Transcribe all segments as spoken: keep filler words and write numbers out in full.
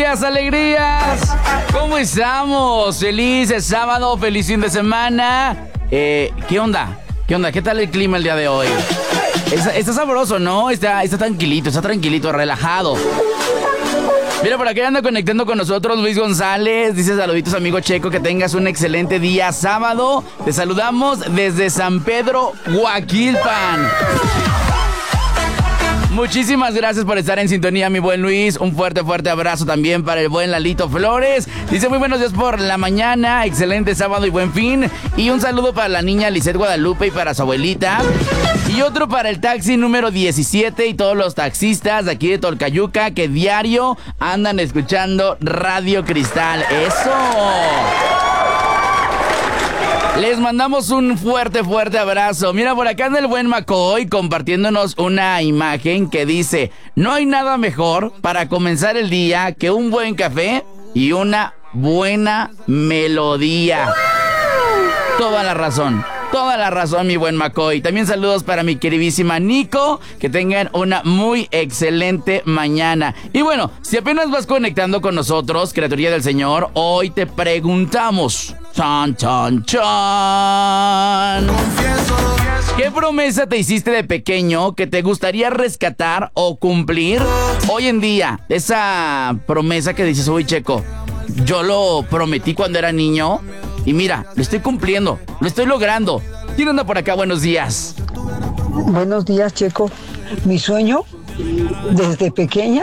alegrías, alegrías. ¿Cómo estamos? Feliz sábado, feliz fin de semana. Eh, ¿Qué onda? ¿Qué onda? ¿Qué tal el clima el día de hoy? Está, está sabroso, ¿no? Está, está tranquilito, está tranquilito, relajado. Mira, por aquí anda conectando con nosotros Luis González. Dice saluditos, amigo Checo, que tengas un excelente día sábado. Te saludamos desde San Pedro, Huaquilpan. Muchísimas gracias por estar en sintonía, mi buen Luis. Un fuerte, fuerte abrazo también para el buen Lalito Flores. Dice muy buenos días por la mañana, excelente sábado y buen fin. Y un saludo para la niña Lisette Guadalupe y para su abuelita. Y otro para el taxi número diecisiete y todos los taxistas de aquí de Tolcayuca que diario andan escuchando Radio Cristal. ¡Eso! Les mandamos un fuerte, fuerte abrazo. Mira, por acá anda el buen McCoy compartiéndonos una imagen que dice: no hay nada mejor para comenzar el día que un buen café y una buena melodía. Toda la razón. Toda la razón, mi buen McCoy. También saludos para mi queridísima Nico. Que tengan una muy excelente mañana. Y bueno, si apenas vas conectando con nosotros, criaturilla del Señor, hoy te preguntamos: chan, chan, chan, ¿qué promesa te hiciste de pequeño que te gustaría rescatar o cumplir hoy en día? Esa promesa que dices: uy, Checo, yo lo prometí cuando era niño y mira, lo estoy cumpliendo, lo estoy logrando. ¿Quién anda por acá? Buenos días. Buenos días, Checo. Mi sueño desde pequeña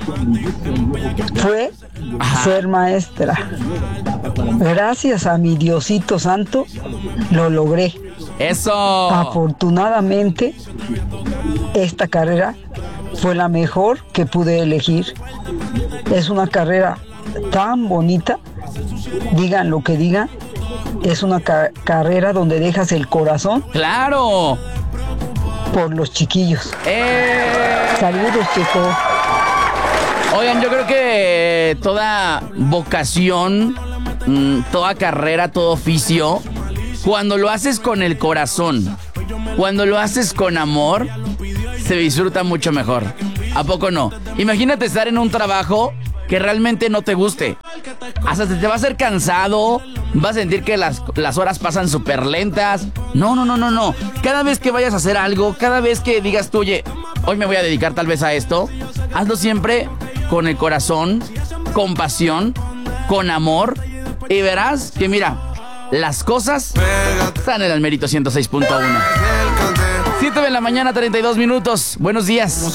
fue Ajá. ser maestra. Gracias a mi Diosito Santo lo logré. ¡Eso! Afortunadamente, esta carrera fue la mejor que pude elegir. Es una carrera tan bonita, digan lo que digan, es una ca- carrera donde dejas el corazón. ¡Claro! Por los chiquillos. ¡Eh! Saludos, Checo. Oigan, yo creo que toda vocación, toda carrera, todo oficio, cuando lo haces con el corazón, cuando lo haces con amor, se disfruta mucho mejor. ¿A poco no? Imagínate estar en un trabajo que realmente no te guste. Hasta te va a hacer cansado, vas a sentir que las, las horas pasan súper lentas. No, no, no, no, no. Cada vez que vayas a hacer algo, cada vez que digas tú, oye, hoy me voy a dedicar tal vez a esto, hazlo siempre con el corazón, con pasión, con amor, y verás que mira, las cosas están en el Mérito ciento seis punto uno. siete de la mañana, treinta y dos minutos. Buenos días.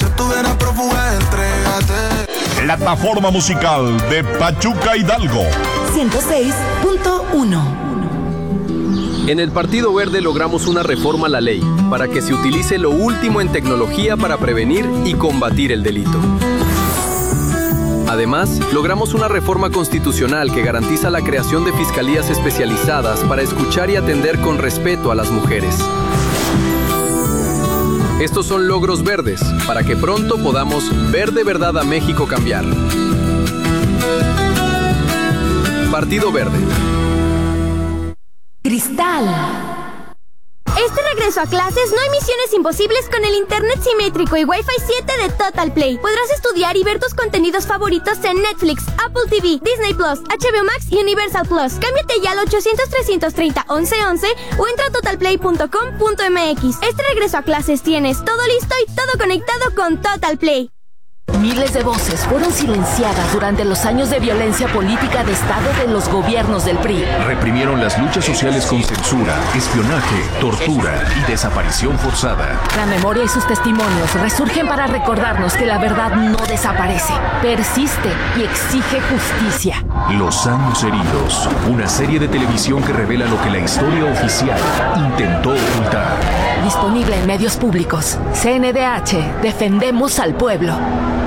Plataforma musical de Pachuca Hidalgo. ciento seis punto uno. En el Partido Verde logramos una reforma a la ley para que se utilice lo último en tecnología para prevenir y combatir el delito. Además, logramos una reforma constitucional que garantiza la creación de fiscalías especializadas para escuchar y atender con respeto a las mujeres. Estos son logros verdes, para que pronto podamos ver de verdad a México cambiar. Partido Verde. Cristal. Este regreso a clases no hay misiones imposibles con el internet simétrico y Wi-Fi siete de Total Play. Podrás estudiar y ver tus contenidos favoritos en Netflix, Apple T V, Disney Plus, H B O Max y Universal Plus. Cámbiate ya al ochocientos, trescientos treinta, once once o entra a total play punto com punto m x. Este regreso a clases tienes todo listo y todo conectado con Total Play. Miles de voces fueron silenciadas durante los años de violencia política de Estado de los gobiernos del P R I. Reprimieron las luchas sociales con censura, espionaje, tortura y desaparición forzada. La memoria y sus testimonios resurgen para recordarnos que la verdad no desaparece, persiste y exige justicia. Los años heridos, una serie de televisión que revela lo que la historia oficial intentó ocultar. Disponible en medios públicos. C N D H, defendemos al pueblo.